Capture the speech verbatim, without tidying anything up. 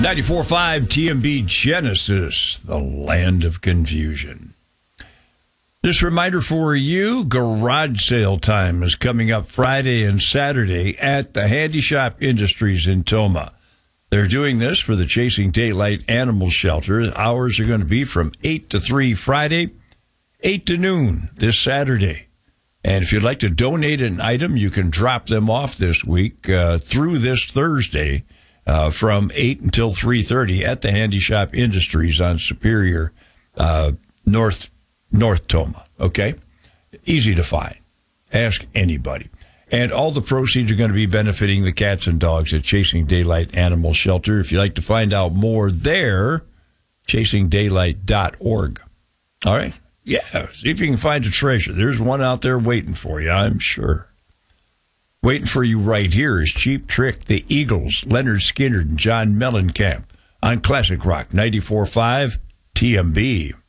ninety-four point five T M B Genesis, the land of confusion. This reminder for you, garage sale time is coming up Friday and Saturday at the Handy Shop Industries in Tomah. They're doing this for the Chasing Daylight Animal Shelter. Hours are going to be from eight to three Friday, eight to noon this Saturday. And if you'd like to donate an item, you can drop them off this week uh, through this Thursday uh, from eight until three thirty at the Handy Shop Industries on Superior, uh, North North Tomah. Okay? Easy to find. Ask anybody. And all the proceeds are going to be benefiting the cats and dogs at Chasing Daylight Animal Shelter. If you'd like to find out more there, chasing daylight dot org. All right? Yeah, see if you can find a treasure. There's one out there waiting for you, I'm sure. Waiting for you right here is Cheap Trick, the Eagles, Leonard Skinner, and John Mellencamp on Classic Rock ninety-four point five T M B.